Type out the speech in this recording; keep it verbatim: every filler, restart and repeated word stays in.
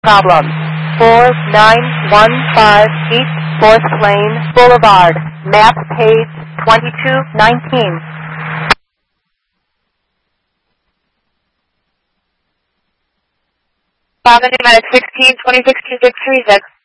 Problem. four nine one five East fourth Lane Boulevard. Map page twenty-two nineteen. Bob, sixteen twenty-six two six three six.